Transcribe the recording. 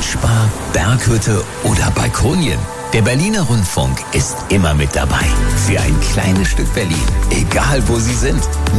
Wildspar, Berghütte oder Balkonien. Der Berliner Rundfunk ist immer mit dabei. Für ein kleines Stück Berlin. Egal wo Sie sind.